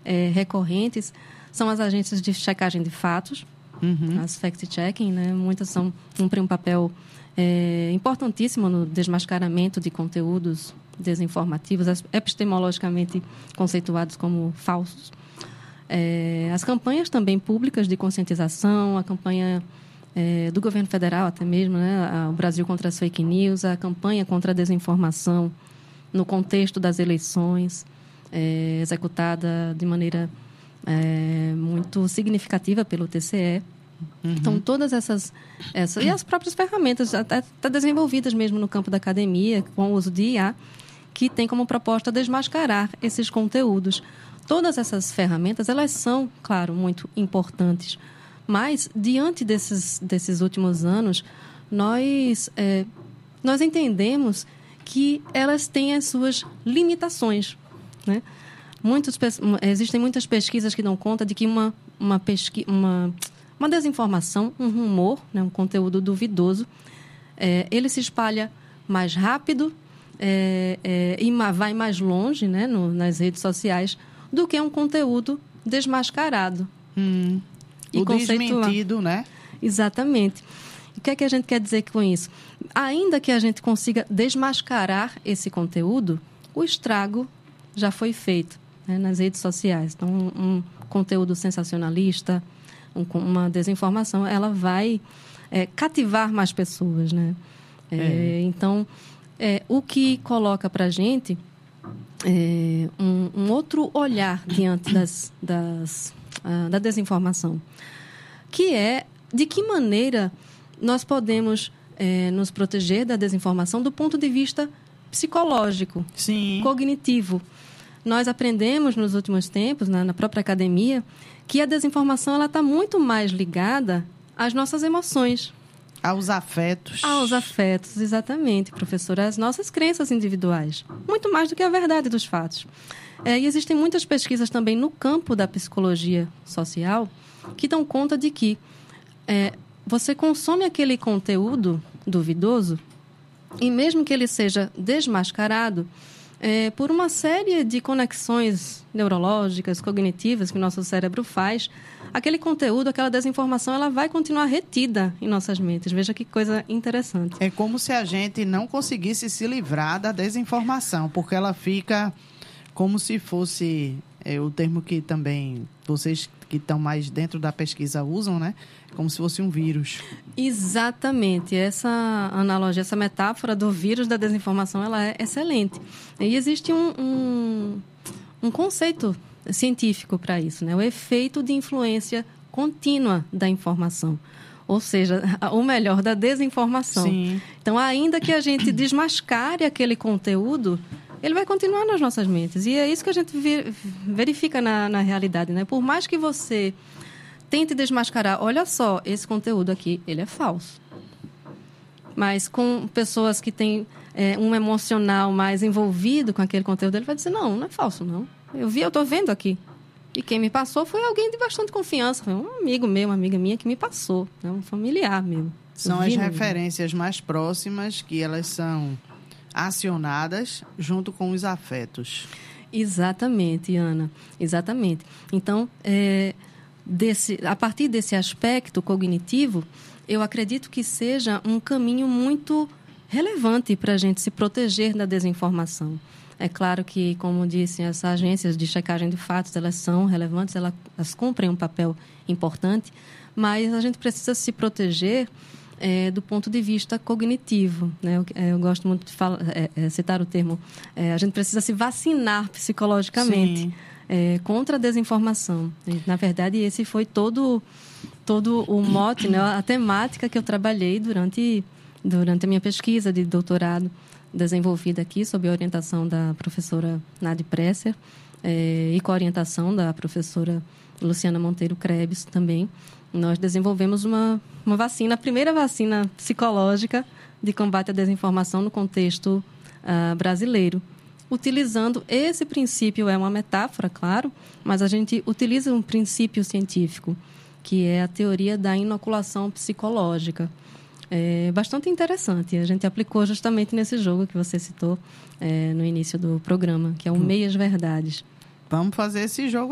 recorrentes são as agências de checagem de fatos, as fact-checking, né? Muitas cumprem um papel importantíssimo no desmascaramento de conteúdos desinformativos, epistemologicamente conceituados como falsos. As campanhas também públicas de conscientização, a campanha do governo federal até mesmo, né? O Brasil contra as fake news, a campanha contra a desinformação no contexto das eleições, executada de maneira muito significativa pelo TCE. Então, todas essas e as próprias ferramentas até desenvolvidas mesmo no campo da academia, com o uso de IA, que tem como proposta desmascarar esses conteúdos. Todas essas ferramentas, elas são, claro, muito importantes, mas, diante desses últimos anos, nós entendemos que elas têm as suas limitações, né? Existem muitas pesquisas que dão conta de que uma desinformação, um rumor, né, um conteúdo duvidoso, ele se espalha mais rápido e vai mais longe, né, nas redes sociais do que um conteúdo desmascarado. O desmentido, né? Exatamente. O que é que a gente quer dizer com isso? Ainda que a gente consiga desmascarar esse conteúdo, o estrago já foi feito, né, nas redes sociais. Então, um conteúdo sensacionalista, uma desinformação, ela vai cativar mais pessoas, né? Então, o que coloca para a gente um outro olhar diante da desinformação, que é de que maneira nós podemos nos proteger da desinformação do ponto de vista psicológico, cognitivo. Nós aprendemos nos últimos tempos, na própria academia, que a desinformação está muito mais ligada às nossas emoções. Aos afetos. Aos afetos, exatamente, professora. Às nossas crenças individuais. Muito mais do que a verdade dos fatos. E existem muitas pesquisas também no campo da psicologia social que dão conta de que você consome aquele conteúdo duvidoso e mesmo que ele seja desmascarado, por uma série de conexões neurológicas, cognitivas que o nosso cérebro faz, aquele conteúdo, aquela desinformação, ela vai continuar retida em nossas mentes. Veja que coisa interessante. É como se a gente não conseguisse se livrar da desinformação, porque ela fica como se fosse, o termo que também vocês que estão mais dentro da pesquisa usam, né? Como se fosse um vírus. Exatamente. Essa analogia, essa metáfora do vírus da desinformação, ela é excelente. E existe um conceito científico para isso, né? O efeito de influência contínua da informação. Ou seja, ou melhor, da desinformação. Sim. Então, ainda que a gente desmascare aquele conteúdo, ele vai continuar nas nossas mentes. E é isso que a gente verifica na realidade, né? Por mais que você tente desmascarar, olha só, esse conteúdo aqui, ele é falso. Mas com pessoas que têm um emocional mais envolvido com aquele conteúdo, ele vai dizer, não é falso, não. Eu estou vendo aqui. E quem me passou foi alguém de bastante confiança. Foi um amigo meu, uma amiga minha que me passou. Né? Um familiar meu. São as referências mais próximas que elas são acionadas junto com os afetos. Exatamente, Ana. Exatamente. Então, a partir desse aspecto cognitivo, eu acredito que seja um caminho muito relevante para a gente se proteger da desinformação. É claro que, como disse, essas agências de checagem de fatos, elas são relevantes, elas cumprem um papel importante, mas a gente precisa se proteger do ponto de vista cognitivo, né? Eu gosto muito de citar o termo, a gente precisa se vacinar psicologicamente contra a desinformação. Na verdade, esse foi todo o mote, né? A temática que eu trabalhei durante a minha pesquisa de doutorado, desenvolvida aqui sob a orientação da professora Nadi Presser e com a orientação da professora Luciana Monteiro Krebs também. Nós desenvolvemos uma vacina, a primeira vacina psicológica de combate à desinformação no contexto brasileiro, utilizando esse princípio, é uma metáfora, claro, mas a gente utiliza um princípio científico, que é a teoria da inoculação psicológica. É bastante interessante. A gente aplicou justamente nesse jogo que você citou no início do programa, que é o Meias Verdades. Vamos fazer esse jogo